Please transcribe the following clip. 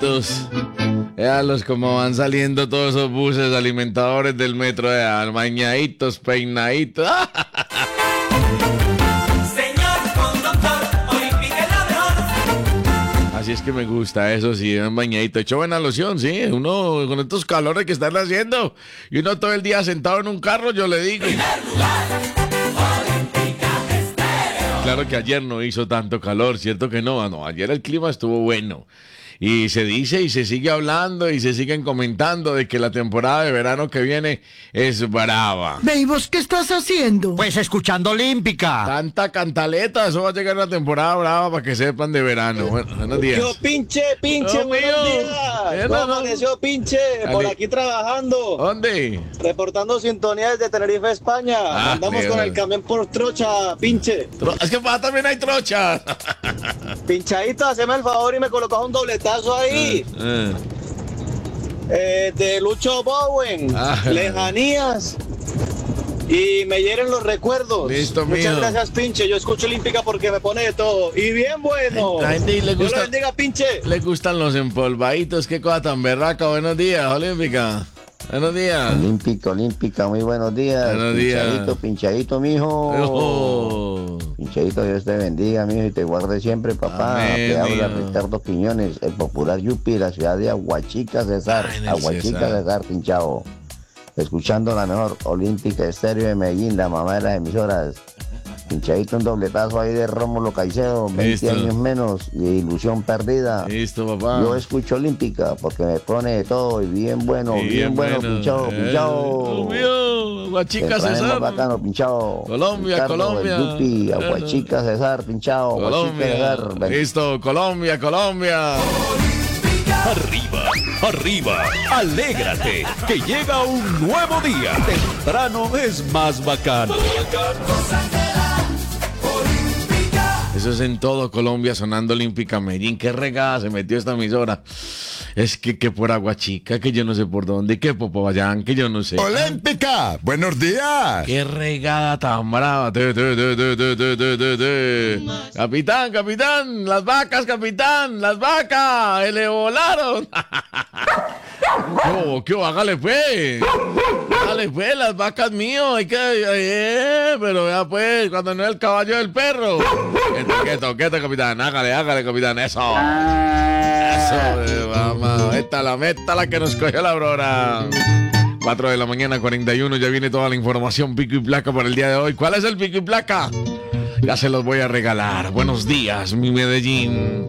Véalos cómo van saliendo todos esos buses alimentadores del metro, bañaditos, peinaditos. Así es que me gusta eso, sí, un bañadito. Hecho buena loción, sí. Uno con estos calores que están haciendo y uno todo el día sentado en un carro, yo le digo. Claro que ayer no hizo tanto calor, ¿cierto que no? No, ayer el clima estuvo bueno. Y se dice y se sigue hablando y se siguen comentando de que la temporada de verano que viene es brava. Ve, ¿y vos qué estás haciendo? Pues escuchando Olímpica. Tanta cantaleta, eso va a llegar una temporada brava para que sepan de verano. Bueno, buenos días. Yo, pinche, Oh, buenos mío. días. ¿Cómo amaneció, pinche? Por aquí trabajando. ¿Dónde? Reportando sintonía desde Tenerife, España. Andamos con el camión por trocha, pinche. Es que para también hay trocha. Pinchadito, haceme el favor y me colocas un dobletazo ahí. De Lucho Bowen. Lejanías. Y me hieren los recuerdos. Listo, Muchas mío. gracias, pinche. Yo escucho Olímpica porque me pone de todo. Y bien bueno. La gente le Dios gusta, lo bendiga, pinche. le gustan los empolvaditos. Qué cosa tan berraca. Buenos días, Olímpica. Buenos días. Olímpica, muy buenos días. Buenos días. Pinchadito, mijo. Oh. Pinchadito, Dios te bendiga, mijo, y te guarde siempre, papá. Amén, Te habla mijo. Ricardo Quiñones, el popular Yupi, la ciudad de Aguachica, Cesar. Ay, en el Aguachica, Cesar. Cesar, pinchado. Escuchando la mejor Olímpica Estéreo de Medellín, la mamá de las emisoras. Pinchadito, un dobletazo ahí de Rómulo Caicedo, 20 Listo. años menos y ilusión perdida. Listo, papá. Yo escucho Olímpica porque me pone de todo y bien bueno, Y bien bueno, pinchado, Dios pinchado. mío, Guachica Temprano César. bacano, pinchado. Colombia, Ricardo, Colombia. el Yupi, Aguachica, Cesar, pinchado. Aguachica, Cesar. Colombia. Listo, Colombia, Colombia. Arriba, arriba, alégrate, que llega un nuevo día. Temprano es más bacano. Eso es en todo Colombia sonando Olímpica Medellín. Qué regada se metió esta emisora. Es que por Aguachica, que yo no sé por dónde, que Popayán, que yo no sé. Olímpica, buenos días. Qué regada tan brava. Capitán, capitán, las vacas, capitán, las vacas, le volaron. ¿Qué hubo? Hágale pues. Hágale pues, las vacas mío. Hay que, pero vea pues, cuando no es el caballo del perro. Quieto, capitán. Hágale, capitán. Eso, vamos. Métala que nos cogió la aurora. 4 de la mañana, 41. Ya viene toda la información pico y placa para el día de hoy. ¿Cuál es el pico y placa? Ya se los voy a regalar. Buenos días, mi Medellín.